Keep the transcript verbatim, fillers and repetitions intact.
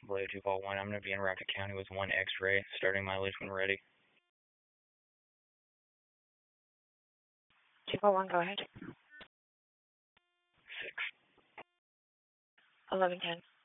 Below two call one, I'm going to be in Rapid County with one X-ray, starting mileage when ready. two call one, go ahead. Six. eleven ten.